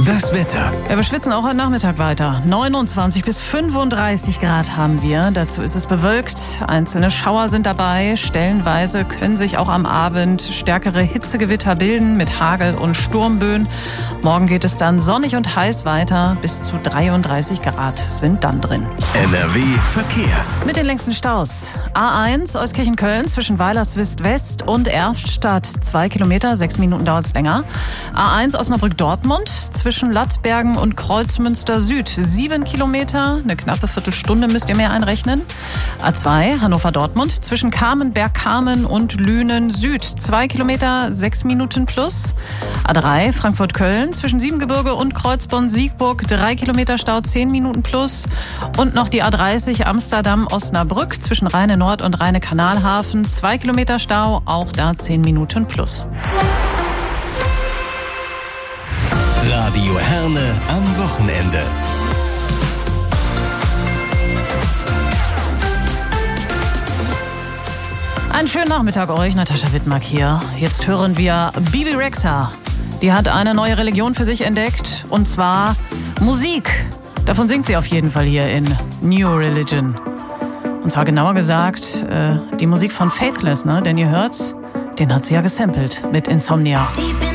Das Wetter. Ja, wir schwitzen auch heute Nachmittag weiter. 29 bis 35 Grad haben wir. Dazu ist es bewölkt. Einzelne Schauer sind dabei. Stellenweise können sich auch am Abend stärkere Hitzegewitter bilden mit Hagel und Sturmböen. Morgen geht es dann sonnig und heiß weiter. Bis zu 33 Grad sind dann drin. NRW Verkehr. Mit den längsten Staus. A1 Euskirchen-Köln zwischen Weilerswist West und Erftstadt. 2 Kilometer, 6 Minuten dauert es länger. A1 Osnabrück-Dortmund zwischen Lattbergen und Kreuzmünster Süd. 7 Kilometer, eine knappe Viertelstunde müsst ihr mehr einrechnen. A2 Hannover-Dortmund zwischen Kamenberg-Kamen und Lünen Süd. 2 Kilometer, 6 Minuten plus. A3 Frankfurt-Köln zwischen Siebengebirge und Kreuzborn-Siegburg. 3 Kilometer Stau, 10 Minuten plus. Und noch die A30 Amsterdam-Osnabrück zwischen Rheine-Nord und Rheine-Kanalhafen. 2 Kilometer Stau, auch da 10 Minuten plus. Radio Herne am Wochenende. Einen schönen Nachmittag euch, Natascha Wittmark hier. Jetzt hören wir Bebe Rexha. Die hat eine neue Religion für sich entdeckt, und zwar Musik. Davon singt sie auf jeden Fall hier in New Religion. Und zwar genauer gesagt, die Musik von Faithless, ne? Denn ihr hört's, den hat sie ja gesampelt mit Insomnia.